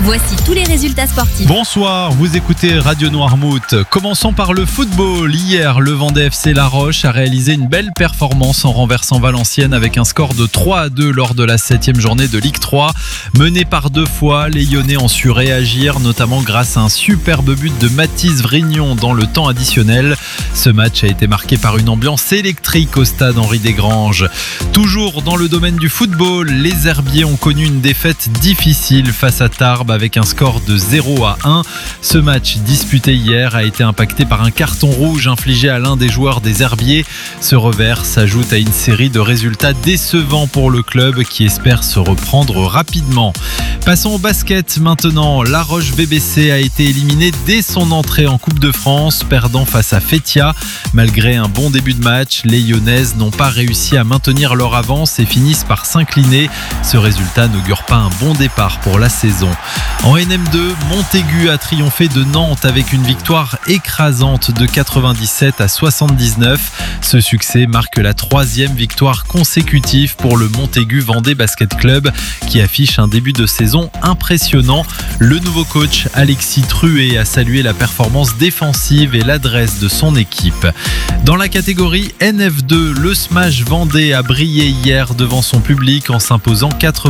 Voici tous les résultats sportifs. Bonsoir, vous écoutez Radio Noirmouth. Commençons par le football. Hier, le Vendée FC La Roche a réalisé une belle performance en renversant Valenciennes avec un score de 3-2 lors de la 7e journée de Ligue 3. Mené par 2 fois, les Lyonnais ont su réagir, notamment grâce à un superbe but de Mathis Vrignon dans le temps additionnel. Ce match a été marqué par une ambiance électrique au stade Henri Desgranges. Toujours dans le domaine du football, les Herbiers ont connu une défaite difficile face à Tarbes avec un score de 0-1. Ce match disputé hier a été impacté par un carton rouge infligé à l'un des joueurs des Herbiers. Ce revers s'ajoute à une série de résultats décevants pour le club qui espère se reprendre rapidement. Passons au basket maintenant. La Roche VBC a été éliminée dès son entrée en Coupe de France, perdant face à Fétia. Malgré un bon début de match, les Lyonnaises n'ont pas réussi à maintenir leur avance et finissent par s'incliner. Ce résultat n'augure pas un bon départ pour la saison. En NM2, Montaigu a triomphé de Nantes avec une victoire écrasante de 97-79. Ce succès marque la 3e victoire consécutive pour le Montaigu Vendée Basket Club qui affiche un début de saison impressionnant. Le nouveau coach Alexis Truet a salué la performance défensive et l'adresse de son équipe. Dans la catégorie NF2, le Smash Vendée a brillé hier devant son public en s'imposant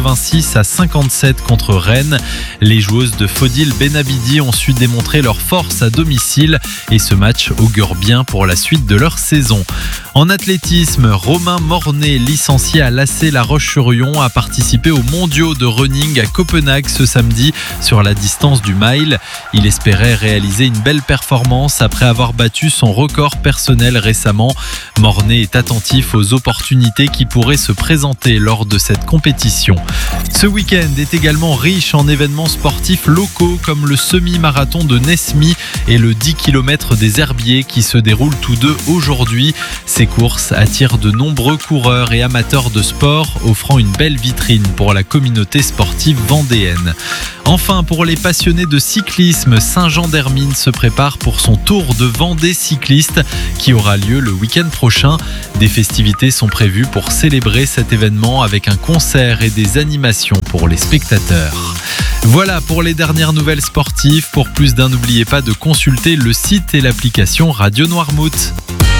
86-57 contre Rennes. Les joueuses de Fodil Benabidi ont su démontrer leur force à domicile et ce match augure bien pour la suite de leur saison. En athlétisme, Romain Mornay, licencié à l'AC La Roche-sur-Yon, a participé aux mondiaux de running à Copenhague ce samedi sur la distance du mile. Il espérait réaliser une belle performance après avoir battu son record personnel récemment. Mornay est attentif aux opportunités qui pourraient se présenter lors de cette compétition. Ce week-end est également riche en événements sportifs locaux comme le semi-marathon de Nesmy et le 10 km des Herbiers qui se déroulent tous deux aujourd'hui. Ces courses attirent de nombreux coureurs et amateurs de sport, offrant une belle vitrine pour la communauté sportive vendéenne. Enfin, pour les passionnés de cyclisme, Saint-Jean-d'Hermine se prépare pour son Tour de Vendée cycliste qui aura lieu le week-end prochain. Des festivités sont prévues pour célébrer cet événement avec un concert et des animations pour les spectateurs. Voilà pour les dernières nouvelles sportives. Pour plus d'un, n'oubliez pas de consulter le site et l'application Radio Noirmouth.